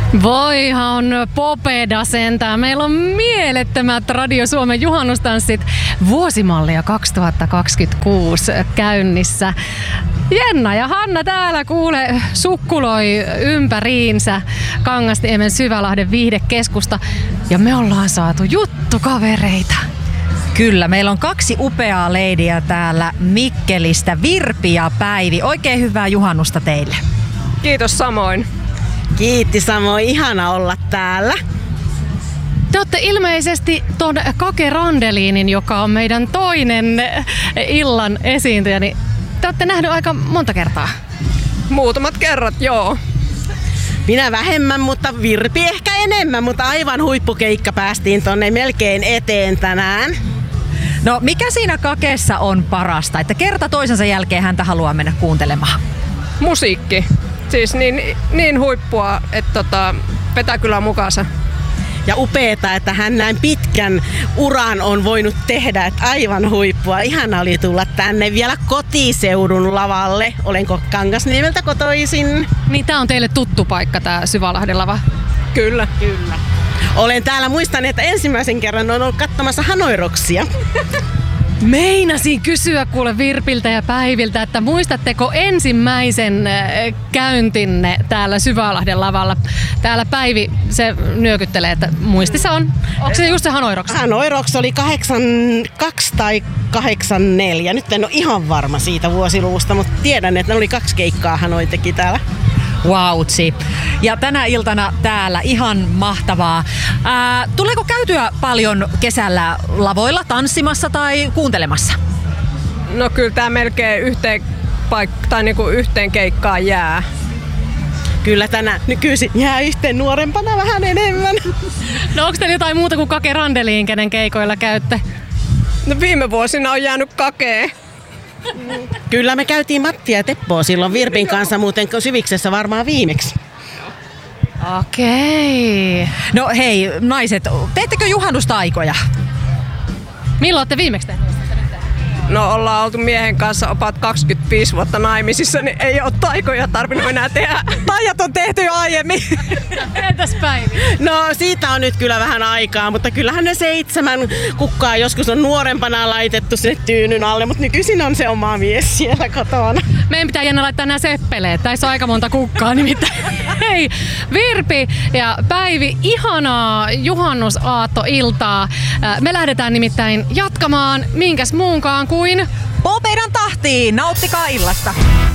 Voihan popeda sentään. Meillä on mielettömät Radio Suomen juhannustanssit vuosimallia 2026 käynnissä. Jenna ja Hanna täällä kuule sukkuloi ympäriinsä Kangasniemen Syvälahden viihdekeskusta ja me ollaan saatu juttukavereita. Kyllä, meillä on kaksi upeaa leidiä täällä Mikkelistä, Virpi ja Päivi. Oikein hyvää juhannusta teille. Kiitos samoin. Kiitti samoin, ihana olla täällä. Te olette ilmeisesti ton Kake Randeliinin, joka on meidän toinen illan esiintyjä, niin te olette nähnyt aika monta kertaa. Muutamat kerrat, joo. Minä vähemmän, mutta Virpi ehkä enemmän, mutta aivan huippukeikka päästiin tonne melkein eteen tänään. No mikä siinä Kakeessa on parasta, että kerta toisensa jälkeen häntä haluaa mennä kuuntelemaan? Musiikki. Siis niin huippua, että vetää kyllä mukaansa. Ja upeeta, että hän näin pitkän uran on voinut tehdä, että aivan huippua. Ihana oli tulla tänne vielä kotiseudun lavalle. Olenko Kangasniemeltä kotoisin? Niin tää on teille tuttu paikka, tää Syvälahden lava? Kyllä. Kyllä. Olen täällä, muistan, että ensimmäisen kerran on ollut katsomassa Hanoiroksia. Meinasin kysyä kuule Virpiltä ja Päiviltä, että muistatteko ensimmäisen käyntinne täällä Syvälahden lavalla? Täällä Päivi, se nyökyttelee, että muistissa on. Onko se just se Hanoiroks? Hanoiroks oli 82 tai 84. Nyt en ole ihan varma siitä vuosiluvusta, mutta tiedän, että ne oli 2 keikkaa Hanoi teki täällä. Wautsi. Ja tänä iltana täällä ihan mahtavaa. Tuleeko käytyä paljon kesällä lavoilla tanssimassa tai kuuntelemassa? No kyllä tää melkein yhteen keikkaan jää. Kyllä tänä nykyisin jää yhteen nuorempana vähän enemmän. No onko teillä jotain muuta kuin Kake Randeliin, kenen keikoilla käytte? No viime vuosina on jäänyt Kakee. Kyllä me käytiin Mattia ja Teppoa silloin Virpin kanssa muuten Syviksessä varmaan viimeksi. Okei. No hei naiset, teettekö juhannustaikoja? Milloin olette viimeksi tehneet? No ollaan oltu miehen kanssa opat 25 vuotta naimisissa, niin ei ole taikoja tarvinnut enää tehdä. Taijat on tehty jo aiemmin. Entäs Päivi? No siitä on nyt kyllä vähän aikaa, mutta kyllähän ne 7 kukkaa joskus on nuorempana laitettu sinne tyynyn alle, mutta nykyisin on se oma mies siellä kotona. Meidän pitää Jenna laittaa nämä seppeleet. Tässä on aika monta kukkaa nimittäin. Hei, Virpi ja Päivi, ihanaa juhannusaattoiltaa. Me lähdetään nimittäin jatkamaan minkäs muunkaan kuin Popedan tahtiin, nauttikaa illasta!